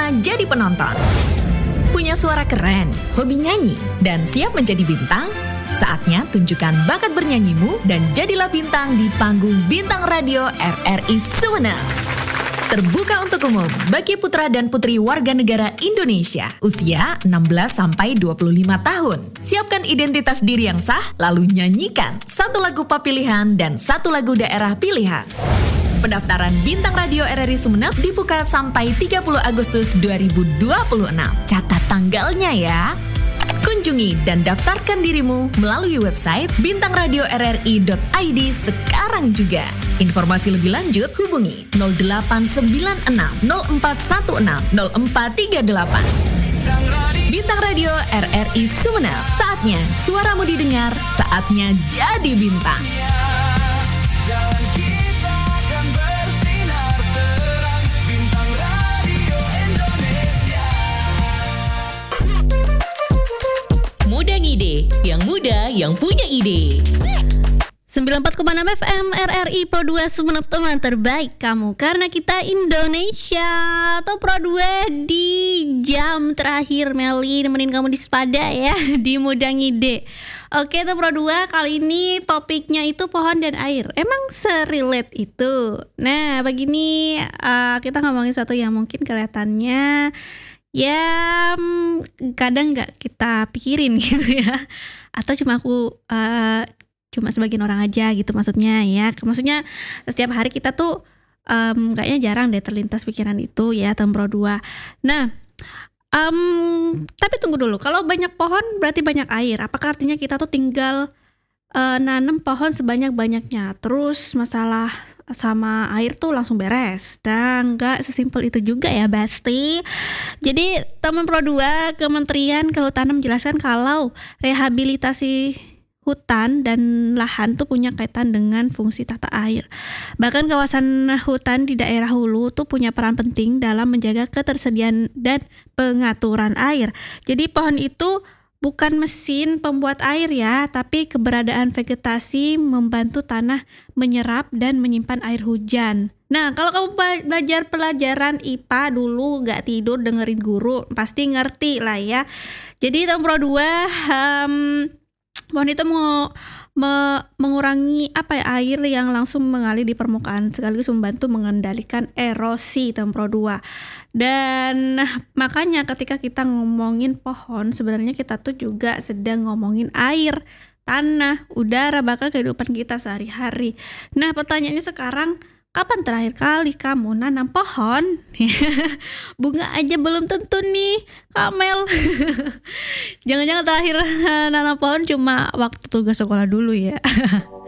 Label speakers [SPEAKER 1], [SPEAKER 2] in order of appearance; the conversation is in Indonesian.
[SPEAKER 1] saatnya jadi penonton. Punya suara keren, hobi nyanyi, dan siap menjadi bintang? Saatnya tunjukkan bakat bernyanyimu dan jadilah bintang di panggung Bintang Radio RRI Sumeneb. Terbuka untuk umum bagi putra dan putri warga negara Indonesia usia 16-25 tahun. Siapkan identitas diri yang sah, lalu nyanyikan satu lagu pop pilihan dan satu lagu daerah pilihan. Pendaftaran Bintang Radio RRI Sumeneb dibuka sampai 30 Agustus 2026. Catat tanggalnya ya. Kunjungi dan daftarkan dirimu melalui website bintangradio.rri.id sekarang juga. Informasi lebih lanjut hubungi 0896 0416 0438. Bintang Radio RRI Sumeneb. Saatnya suaramu didengar, saatnya jadi bintang.
[SPEAKER 2] Muda ngide, yang muda yang punya ide.
[SPEAKER 3] 94,6 FM RRI Pro 2 Sumeneb, teman terbaik kamu karena kita Indonesia. Atau Pro 2 di jam terakhir Meli nemenin kamu di Sepada ya, di Muda Ngide. Oke tuh Pro 2, kali ini topiknya itu pohon dan air. Emang serelate itu? Nah begini, kita ngomongin sesuatu yang mungkin kelihatannya ya kadang nggak kita pikirin gitu ya, atau cuma cuma sebagian orang aja gitu maksudnya ya. Maksudnya setiap hari kita tuh kayaknya jarang deh terlintas pikiran itu ya, Pro 2. Nah tapi tunggu dulu, kalau banyak pohon berarti banyak air. Apakah artinya kita tuh tinggal nanam pohon sebanyak-banyaknya terus masalah sama air tuh langsung beres? Dan enggak sesimpel itu juga ya Basti. Jadi teman Pro 2, Kementerian Kehutanan menjelaskan kalau rehabilitasi hutan dan lahan tuh punya kaitan dengan fungsi tata air. Bahkan kawasan hutan di daerah hulu tuh punya peran penting dalam menjaga ketersediaan dan pengaturan air. Jadi pohon itu bukan mesin pembuat air ya, tapi keberadaan vegetasi membantu tanah menyerap dan menyimpan air hujan. Nah, kalau kamu belajar pelajaran IPA dulu gak tidur dengerin guru, pasti ngerti lah ya. Jadi Pro 2, pohon itu mengurangi air yang langsung mengalir di permukaan, sekaligus membantu mengendalikan erosi Pro 2. Dan makanya ketika kita ngomongin pohon, sebenarnya kita tuh juga sedang ngomongin air, tanah, udara, bakal kehidupan kita sehari-hari. Nah pertanyaannya sekarang, kapan terakhir kali kamu nanam pohon? Bunga aja belum tentu nih, Kamel. Jangan-jangan terakhir nanam pohon cuma waktu tugas sekolah dulu ya.